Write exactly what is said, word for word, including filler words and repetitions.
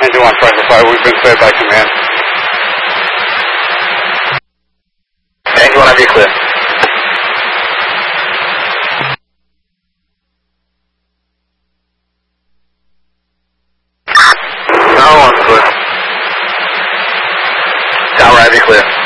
Engine one, pressure fire, we've been cleared by command. Engine one, have you clear? Tower one, clear. Tower, have you clear?